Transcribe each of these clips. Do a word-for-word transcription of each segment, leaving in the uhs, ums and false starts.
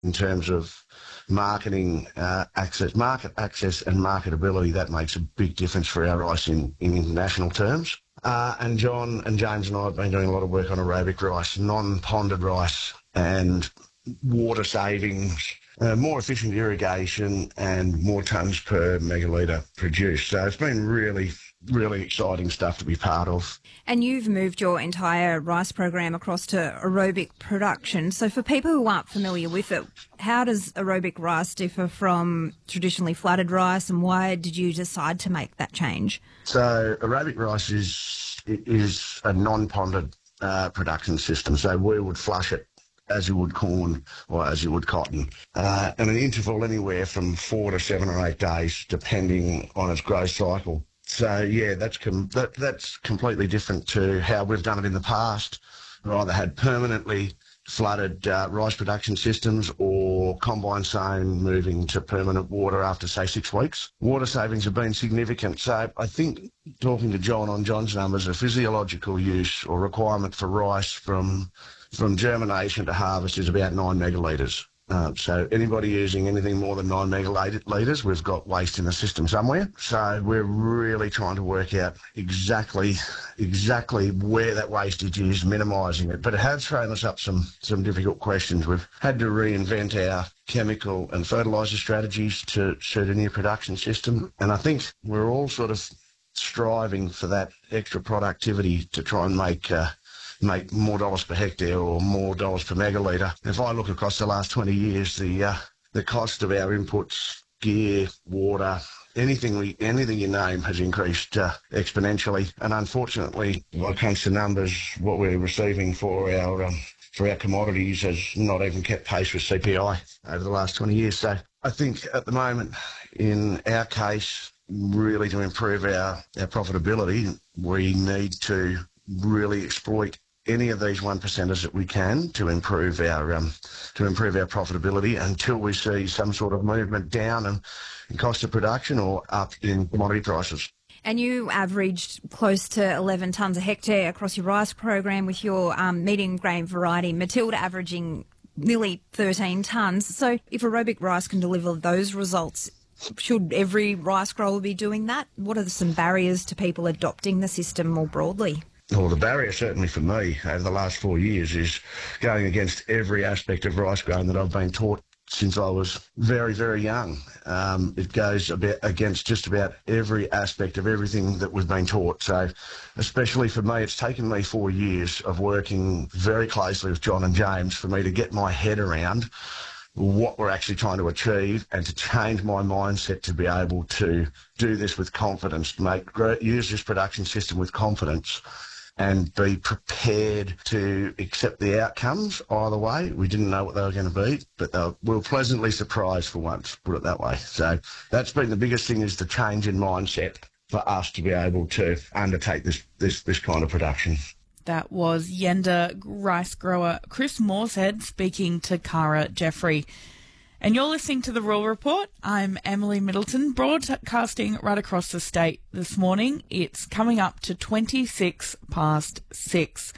in terms of marketing uh, access, market access and marketability. That makes a big difference for our rice in, in international terms. Uh, and John and James and I have been doing a lot of work on aerobic rice, non-ponded rice, and water savings, uh, more efficient irrigation, and more tonnes per megalitre produced. So it's been really, really exciting stuff to be part of. And you've moved your entire rice program across to aerobic production. So for people who aren't familiar with it, how does aerobic rice differ from traditionally flooded rice, and why did you decide to make that change? So aerobic rice is is a non-ponded uh, production system. So we would flush it as you would corn or as you would cotton, uh, and an interval anywhere from four to seven or eight days, depending on its growth cycle. So yeah, that's com- that, that's completely different to how we've done it in the past. We either had permanently flooded uh, rice production systems or combine sown moving to permanent water after, say, six weeks. Water savings have been significant. So I think, talking to John on John's numbers, a physiological use or requirement for rice from from germination to harvest is about nine megalitres. Uh, so anybody using anything more than nine megalitres, we've got waste in the system somewhere. So we're really trying to work out exactly exactly where that wastage is, minimising it. But it has thrown us up some, some difficult questions. We've had to reinvent our chemical and fertiliser strategies to suit a new production system. And I think we're all sort of striving for that extra productivity to try and make... Uh, make more dollars per hectare or more dollars per megalitre. If I look across the last twenty years, the uh, the cost of our inputs, gear, water, anything we anything you name has increased uh, exponentially. And unfortunately, when it comes to numbers, what we're receiving for our um, for our commodities has not even kept pace with C P I over the last twenty years. So I think at the moment, in our case, really to improve our, our profitability, we need to really exploit any of these one percenters that we can to improve our um, to improve our profitability until we see some sort of movement down in, in cost of production or up in commodity prices. And you averaged close to eleven tonnes a hectare across your rice program, with your um, medium grain variety Matilda averaging nearly thirteen tonnes. So if aerobic rice can deliver those results, should every rice grower be doing that? What are some barriers to people adopting the system more broadly? Well, the barrier certainly for me over the last four years is going against every aspect of rice growing that I've been taught since I was very, very young. Um, it goes a bit against just about every aspect of everything that we've been taught. So especially for me, it's taken me four years of working very closely with John and James for me to get my head around what we're actually trying to achieve and to change my mindset to be able to do this with confidence, make use this production system with confidence, and be prepared to accept the outcomes either way. We didn't know what they were going to be, but they were, we were pleasantly surprised for once, put it that way. So that's been the biggest thing, is the change in mindset for us to be able to undertake this this, this kind of production. That was Yenda rice grower Chris Morshead speaking to Cara Jeffrey. And you're listening to The Rural Report. I'm Emily Middleton, broadcasting right across the state this morning. It's coming up to twenty-six past six.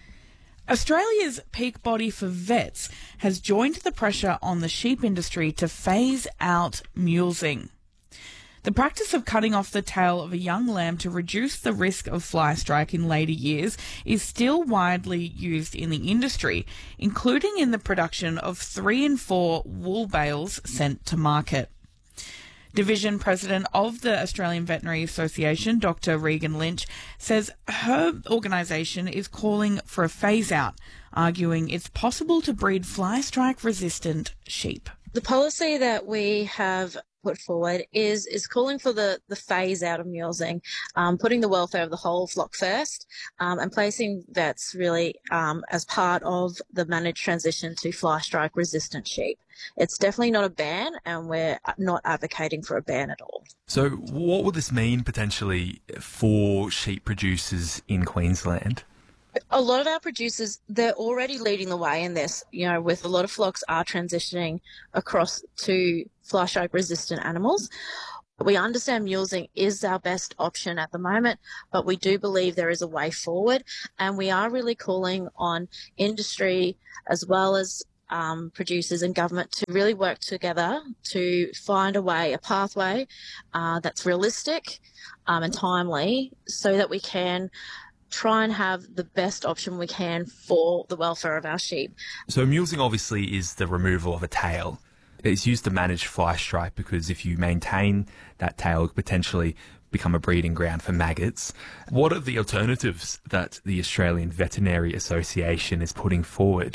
Australia's peak body for vets has joined the pressure on the sheep industry to phase out mulesing. The practice of cutting off the tail of a young lamb to reduce the risk of fly strike in later years is still widely used in the industry, including in the production of three and four wool bales sent to market. Division President of the Australian Veterinary Association, Doctor Regan Lynch, says her organisation is calling for a phase-out, arguing it's possible to breed fly strike-resistant sheep. The policy that we have put forward is is calling for the, the phase out of mulesing, um, putting the welfare of the whole flock first, um, and placing vets really um, as part of the managed transition to fly strike resistant sheep. It's definitely not a ban, and we're not advocating for a ban at all. So what would this mean potentially for sheep producers in Queensland? A lot of our producers, they're already leading the way in this, you know, with a lot of flocks are transitioning across to fly strike resistant animals. We understand mulesing is our best option at the moment, but we do believe there is a way forward, and we are really calling on industry as well as um, producers and government to really work together to find a way, a pathway uh, that's realistic um, and timely so that we can try and have the best option we can for the welfare of our sheep. So mulesing obviously is the removal of a tail. It's used to manage fly strike because if you maintain that tail, it could potentially become a breeding ground for maggots. What are the alternatives that the Australian Veterinary Association is putting forward?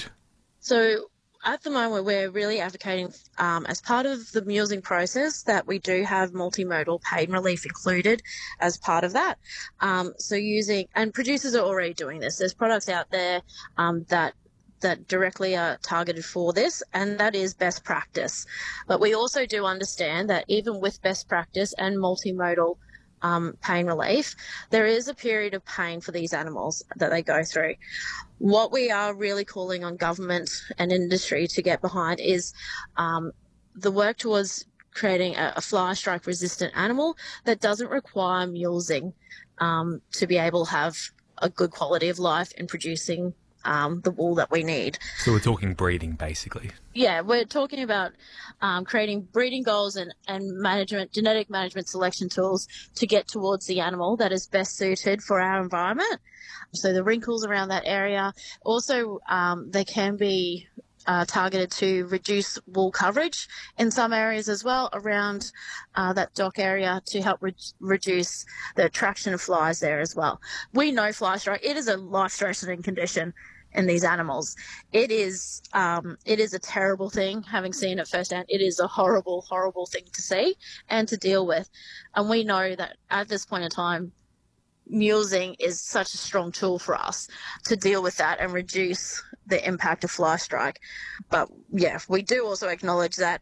So at the moment, we're really advocating um, as part of the mulesing process that we do have multimodal pain relief included as part of that. Um, so using, and producers are already doing this. There's products out there um, that that directly are targeted for this, and that is best practice. But we also do understand that even with best practice and multimodal um, pain relief, there is a period of pain for these animals that they go through. What we are really calling on government and industry to get behind is um, the work towards creating a, a fly strike resistant animal that doesn't require mulesing um, to be able to have a good quality of life in producing Um, the wool that we need. So we're talking breeding, basically. Yeah, we're talking about um, creating breeding goals and, and management, genetic management selection tools to get towards the animal that is best suited for our environment. So the wrinkles around that area. Also, um, they can be uh, targeted to reduce wool coverage in some areas as well around uh, that dock area to help re- reduce the attraction of flies there as well. We know fly strike, it is a life-threatening condition in these animals. It is um, it is a terrible thing, having seen it firsthand. It is a horrible, horrible thing to see and to deal with. And we know that at this point in time, mulesing is such a strong tool for us to deal with that and reduce the impact of fly strike. But yeah, we do also acknowledge that,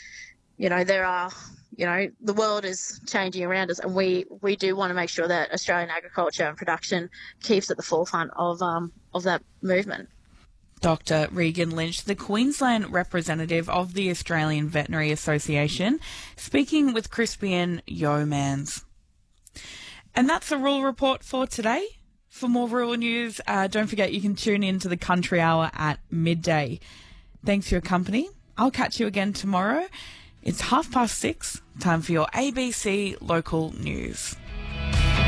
you know, there are, you know, the world is changing around us, and we, we do want to make sure that Australian agriculture and production keeps at the forefront of um of that movement. Doctor Regan Lynch, the Queensland representative of the Australian Veterinary Association, speaking with Crispian Yeomans. And that's the Rural Report for today. For more rural news, uh, don't forget you can tune in to the Country Hour at midday. Thanks for your company. I'll catch you again tomorrow. It's half past six. Time for your A B C local news.